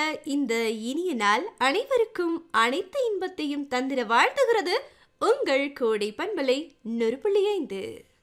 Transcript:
இந்த இனிய நாள் அனைவருக்கும் அனைத்து இன்பத்தையும் தந்திர வாழ்த்துகிறது உங்கள் கோடை பண்பலை 100.5.